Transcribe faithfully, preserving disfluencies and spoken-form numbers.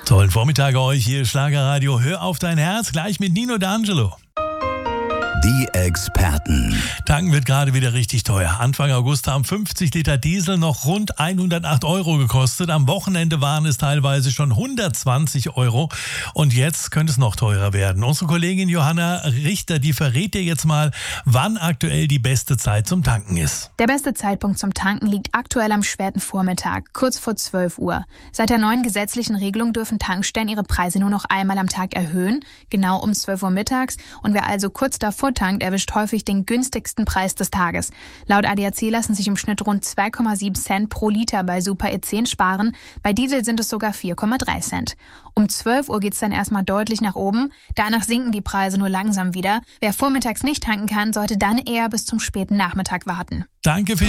Tollen Vormittag euch, hier ist Schlagerradio. Hör auf dein Herz, gleich mit Nino D'Angelo. Die Experten. Tanken wird gerade wieder richtig teuer. Anfang August haben fünfzig Liter Diesel noch rund hundertacht Euro gekostet. Am Wochenende waren es teilweise schon hundertzwanzig Euro. Und jetzt könnte es noch teurer werden. Unsere Kollegin Johanna Richter, die verrät dir jetzt mal, wann aktuell die beste Zeit zum Tanken ist. Der beste Zeitpunkt zum Tanken liegt aktuell am späten Vormittag, kurz vor zwölf Uhr. Seit der neuen gesetzlichen Regelung dürfen Tankstellen ihre Preise nur noch einmal am Tag erhöhen, genau um zwölf Uhr mittags. Und wer also kurz davor tankt, erwischt häufig den günstigsten Preis des Tages. Laut A D A C lassen sich im Schnitt rund zwei Komma sieben Cent pro Liter bei Super E zehn sparen. Bei Diesel sind es sogar vier Komma drei Cent. Um zwölf Uhr geht es dann erstmal deutlich nach oben. Danach sinken die Preise nur langsam wieder. Wer vormittags nicht tanken kann, sollte dann eher bis zum späten Nachmittag warten. Danke für